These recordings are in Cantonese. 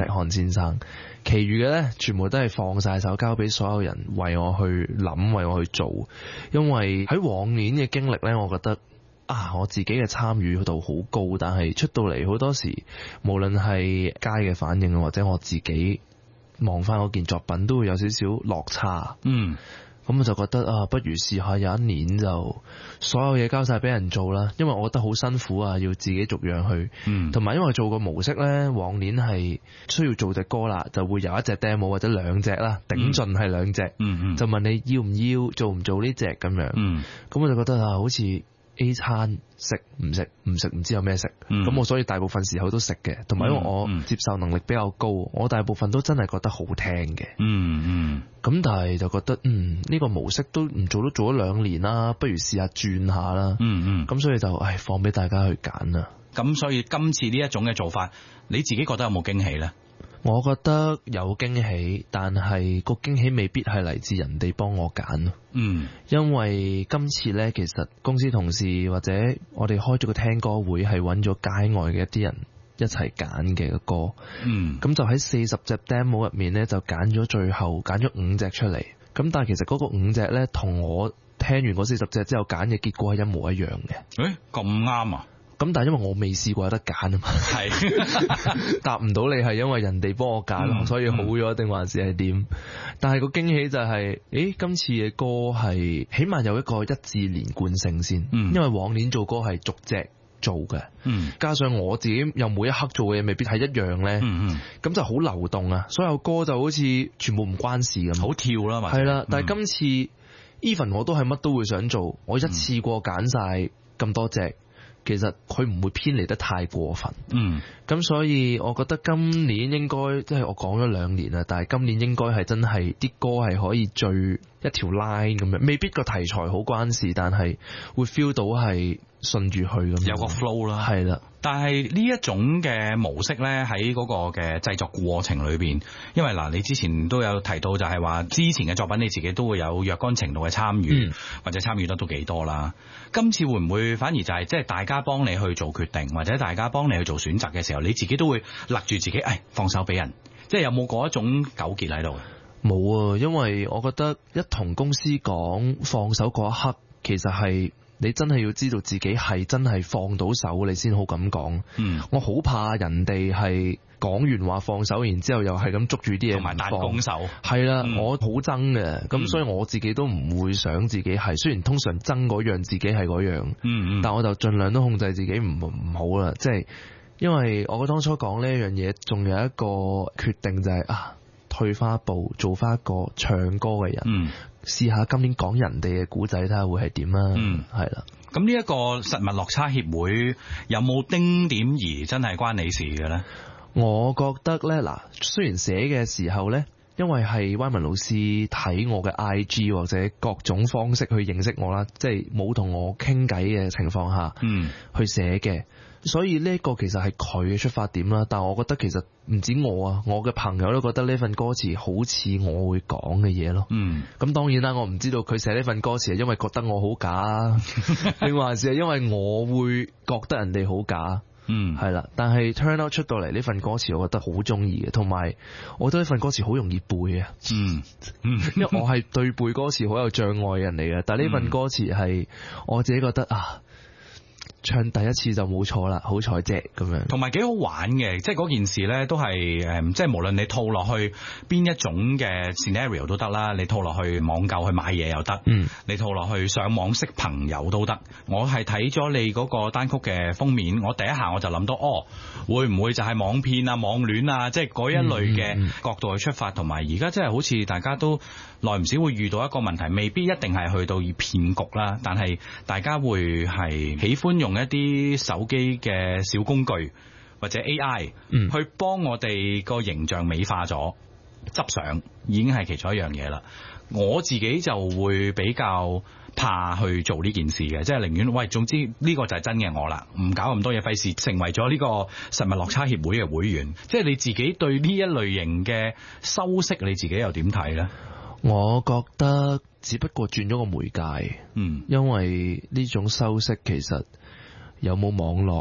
石漢先生，其餘嘅呢，全部都係放晒手交俾所有人為我去諗，為我去做。因為喺往年嘅經歷呢，我覺得我自己嘅參與度好高，但係出到嚟好多時，無論係街嘅反應或者我自己望翻嗰件作品，都會有少少落差。咁我就覺得不如試下有一年就所有嘢交晒俾人做啦，因為我覺得好辛苦啊，要自己逐樣去。同埋因為做個模式呢，往年係需要做隻歌啦，就會有一隻 demo 或者兩隻啦，頂盡係兩隻，就問你要唔要做唔做呢隻咁樣。咁我就覺得好似 A 餐食唔食唔知有咩食，咁我所以大部分時候都食嘅，同埋因為我接受能力比較高，我大部分都真係覺得好聽嘅。咁但係就覺得呢個模式都唔做都做咗2年啦，不如試下轉下啦。咁所以就放俾大家去揀啦。 咁所以今次呢一種嘅做法，你自己覺得有冇驚喜呢？ 我覺得有驚喜，但係個驚喜未必係嚟自人哋幫我揀。因為今次呢，其實公司同事或者我哋開咗個聽歌會，係揾咗街外嘅一啲人一齊揀嘅歌。咁就喺40隻 demo 入面呢，就揀咗最後揀咗5隻出嚟。咁但係其實嗰個5隻呢，同我聽完嗰40隻之後揀嘅結果係一模一樣嘅。 咁啱啊！ 咁但係因為我未試過有得揀啊嘛，係答唔到你係因為人哋幫我揀，所以好咗定還是係點？但係個驚喜就係，今次嘅歌係起碼有一個一致連貫性先，因為往年做歌係逐隻做嘅，加上我自己又每一刻做嘅嘢未必係一樣呢，咁就好流動啊！所有歌就好似全部唔關事咁， 好跳啦嘛。 係啦，但係今次 even 我都係乜都會想做，我一次過揀晒咁多隻。其實佢唔會偏離得太過分，咁所以我覺得今年應該即係我講咗2年啦，但係今年應該係真係啲歌係可以聚一條 line 咁樣，未必個題材好關事，但係會 feel 到係順住去咁樣， 有個 flow 啦， 係啦。 但係呢一種嘅模式呢，喺嗰個嘅製作過程裏邊，因為嗱，你之前都有提到就係話之前嘅作品你自己都會有若干程度嘅參與，或者參與得都幾多啦。今次會唔會反而就係即係大家幫你去做決定，或者大家幫你去做選擇嘅時候，你自己都會勒住自己，放手俾人，即係有冇嗰一種糾結喺度？ 冇啊，因為我覺得一同公司講放手嗰一刻，其實係你真係要知道自己係真係放到手，你先好咁講。我好怕人哋係講完話放手，然之後又係咁捉住啲嘢，同埋彈弓手。係啦，我好憎嘅，咁所以我自己都唔會想自己係，雖然通常憎嗰樣自己係嗰樣，但我就盡量都控制自己唔好啦。即係因為我當初講呢樣嘢，仲有一個決定就係退翻一步，做翻一個唱歌嘅人，試下今年講人哋嘅古仔，睇下會係點啊。係啦。 咁呢一個實物落差協會有冇丁點兒真係關你事嘅呢？ 我覺得呢，雖然寫嘅時候呢，因為係歪文老師睇我嘅 IG 或者各種方式去認識我啦，即係冇同我傾偈嘅情況下，去寫嘅。所以呢個其實係佢嘅出發點啦，但我覺得其實唔止我啊，我嘅朋友都覺得呢份歌詞好似我會講嘅嘢咯。咁當然啦，我唔知道佢寫呢份歌詞係因為覺得我好假，定還是係因為我會覺得人哋好假。係啦，但係 turn out 出到嚟呢份歌詞，我覺得好中意嘅，同埋我覺得呢份歌詞好容易背啊。因為我係對背歌詞好有障礙嘅人嚟嘅，但係呢份歌詞係我自己覺得唱第一次就冇錯啦，好彩啫咁樣，同埋幾好玩嘅，即係嗰件事呢都係即係無論你套落去邊一種嘅 scenario 都得啦，你套落去網購去買嘢又得，你套落去上網識朋友都得。我係睇咗你嗰個單曲嘅封面，我第一下我就諗到，會唔會就係網騙啊、網戀啊，即係嗰一類嘅角度去出發，同埋而家真係好似大家都耐唔少會遇到一個問題，未必一定係去到以騙局啦，但係大家會係喜歡用一啲手機嘅小工具或者 AI 去幫我哋個形象美化咗，執相已經係其中一樣嘢啦。我自己就會比較怕去做呢件事嘅，即係寧願總之呢個就係真嘅我啦，唔搞咁多嘢，費事成為咗呢個實物落差協會嘅會員。即係你自己對呢一類型嘅修飾，你自己又點睇呢？ 我覺得只不過轉咗個媒介，因為呢種修飾其實有冇網絡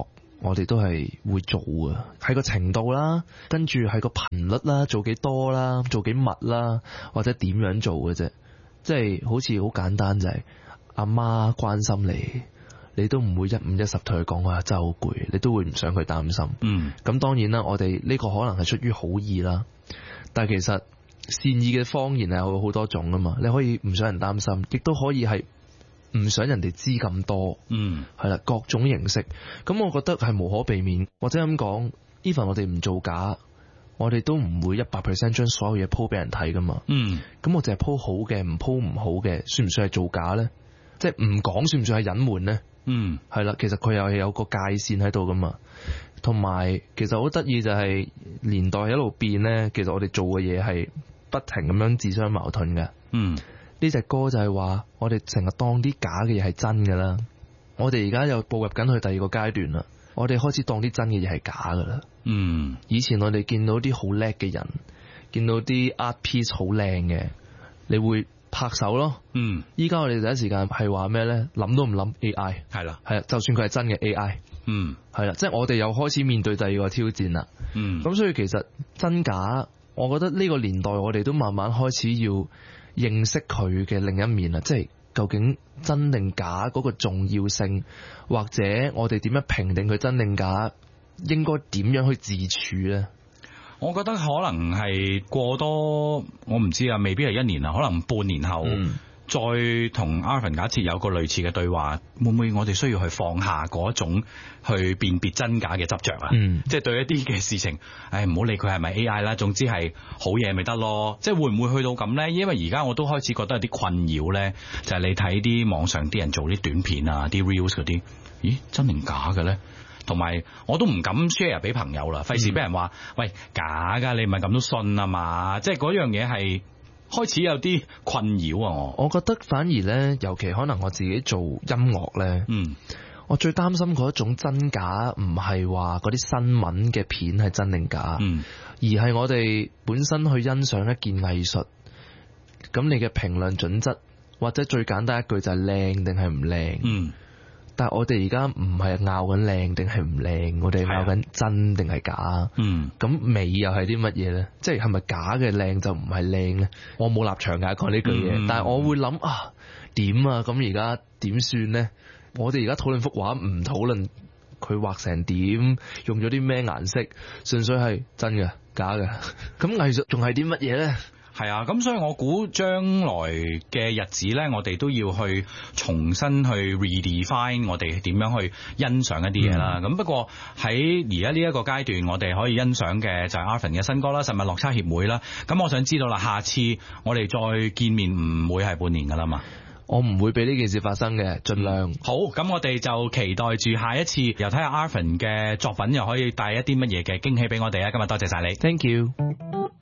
我哋都係會做嘅，喺個程度啦，跟住係個頻率啦，做幾多啦，做幾密啦，或者點樣做嘅啫。即係好似好簡單，就係阿媽關心你，你都唔會一五一十同佢講話真係好攰，你都會唔想佢擔心。咁當然啦，我哋呢個可能係出於好意啦，但係其實善意嘅謊言係有好多種㗎嘛。你可以唔想人擔心，亦都可以係唔想人哋知咁多。係啦，各種形式。咁我覺得係無可避免，或者咁講 even 我哋唔做假，我哋都唔會100% 將所有嘢鋪俾人睇噶嘛。咁我淨係鋪好嘅，唔鋪唔好嘅，算唔算係做假呢？即係唔講算唔算係隱瞞呢？係啦，其實佢又係有個界線喺度噶嘛。同埋其實好得意就係年代一路變呢，其實我哋做嘅嘢係不停咁樣自相矛盾嘅。呢隻歌就係話我哋成日當啲假嘅嘢係真噶啦，我哋而家又步入緊去第二個階段啦。我哋開始當啲真嘅嘢係假噶啦。以前我哋見到啲好叻嘅人，見到啲 art piece 好靚嘅，你會拍手咯。依家我哋第一時間係話咩呢？諗都唔諗 AI。係啦，就算佢係真嘅 AI。係啦，即係我哋又開始面對第二個挑戰啦。咁所以其實真假，我覺得呢個年代我哋都慢慢開始要認識佢嘅另一面啦，即係究竟真定假嗰個重要性，或者我哋點樣評定佢真定假，應該點樣去自處呢？ 我覺得可能係過多，我唔知啊，未必係1年啊，可能半年後，再同 Arvin 假設有個類似嘅對話，會唔會我哋需要去放下嗰種去辨別真假嘅執着啊？即係對一啲嘅事情，唔好理佢係咪 AI 啦，總之係好嘢咪得咯。即係會唔會去到咁呢？因為而家我都開始覺得有啲困擾呢，就係你睇啲網上啲人做啲短片啊，啲 reels 嗰啲，咦，真定假嘅呢？同埋我都唔敢 share 俾朋友啦，費事俾人話喂，假㗎，你唔係咁都信啊嘛。即係嗰樣嘢係開始有啲困擾啊。 我覺得反而呢，尤其可能我自己做音樂呢，我最擔心嗰一種真假，唔係話嗰啲新聞嘅片係真定假，而係我哋本身去欣賞一件藝術，咁你嘅評論準則，或者最簡單一句就係靚定係唔靚。但係我哋而家唔係拗緊靚定係唔靚，我哋拗緊真定係假。咁美又係啲乜嘢呢？即係係咪假嘅靚就唔係靚呢？我冇立場㗎講呢句嘢，但係我會諗點啊？咁而家點算呢？我哋而家討論幅畫，唔討論佢畫成點，用咗啲咩顏色，純粹係真嘅假嘅。咁藝術仲係啲乜嘢呢？ 係啊，咁所以我估將來嘅日子呢，我哋都要去重新去 redefine 我哋點樣去欣賞一啲嘢啦。咁不過喺而家呢一個階段，我哋可以欣賞嘅就係 Arvin 嘅新歌啦，實物落差協會啦。咁我想知道啦，下次我哋再見面唔會係半年噶啦嘛？ 我唔會俾呢件事發生嘅，盡量。 好，咁我哋就期待住下一次，又睇下 Arvin 嘅作品又可以帶一啲乜嘢嘅驚喜俾我哋啊！今日多謝晒你， Thank you。